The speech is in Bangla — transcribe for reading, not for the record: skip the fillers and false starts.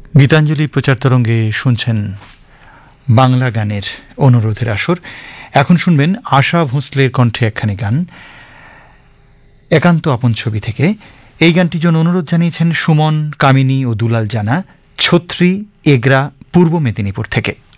গীতাঞ্জলি প্রচার তরঙ্গে শুনছেন বাংলা গানের অনুরোধের আসর। এখন শুনবেন আশা ভোঁসলের কণ্ঠে একখানি গান, একান্ত আপন ছবি থেকে। এই গানটির জন্য অনুরোধ জানিয়েছেন সুমন, কামিনী ও দুলাল জানা, ছত্রী, এগরা, পূর্ব মেদিনীপুর থেকে।